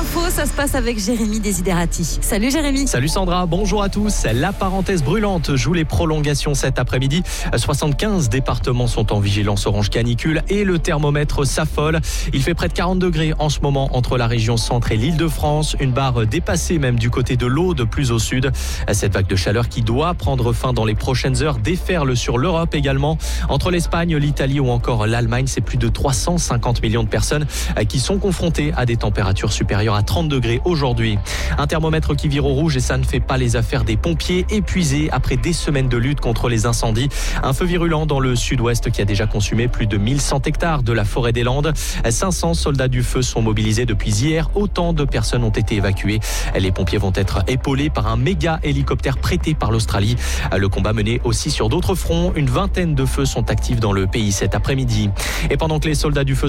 infos, ça se passe avec Jérémy Desiderati. Salut Jérémy. Salut Sandra, bonjour à tous. La parenthèse brûlante joue les prolongations cet après-midi. 75 départements sont en vigilance orange canicule et le thermomètre s'affole. Il fait près de 40 degrés en ce moment entre la région centre et l'Île-de-France. Une barre dépassée même du côté de l'Aude, plus au sud. Cette vague de chaleur qui doit prendre fin dans les prochaines heures déferle sur l'Europe également. Entre l'Espagne, l'Italie ou encore l'Allemagne, c'est plus de 350 millions de personnes qui sont confrontées à des températures supérieures à 30 degrés aujourd'hui. Un thermomètre qui vire au rouge et ça ne fait pas les affaires des pompiers épuisés après des semaines de lutte contre les incendies. Un feu virulent dans le sud-ouest qui a déjà consumé plus de 1100 hectares de la forêt des Landes. 500 soldats du feu sont mobilisés depuis hier. Autant de personnes ont été évacuées. Les pompiers vont être épaulés par un méga hélicoptère prêté par l'Australie. Le combat mené aussi sur d'autres fronts. Une vingtaine de feux sont actifs dans le pays cet après-midi. Et pendant que les soldats du feu